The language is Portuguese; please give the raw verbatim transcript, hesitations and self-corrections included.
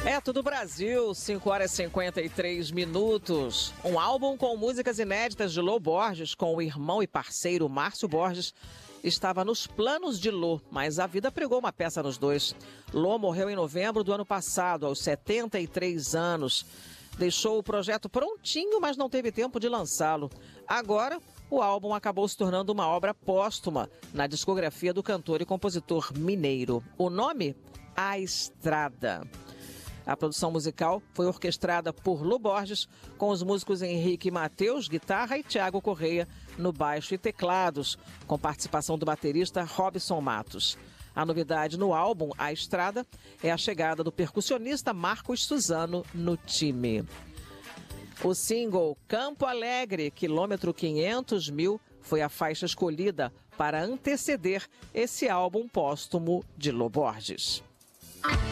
É tudo Brasil, cinco horas e cinquenta e três minutos. Um álbum com músicas inéditas de Lô Borges com o irmão e parceiro Márcio Borges estava nos planos de Lô, mas a vida pregou uma peça nos dois. Lô morreu em novembro do ano passado, aos setenta e três anos. Deixou o projeto prontinho, mas não teve tempo de lançá-lo. Agora, o álbum acabou se tornando uma obra póstuma na discografia do cantor e compositor mineiro. O nome? A Estrada. A produção musical foi orquestrada por Lô Borges, com os músicos Henrique Mateus, guitarra, e Tiago Correia no baixo e teclados, com participação do baterista Robson Matos. A novidade no álbum A Estrada é a chegada do percussionista Marcos Suzano no time. O single Campo Alegre, quilômetro quinhentos mil, foi a faixa escolhida para anteceder esse álbum póstumo de Lô Borges.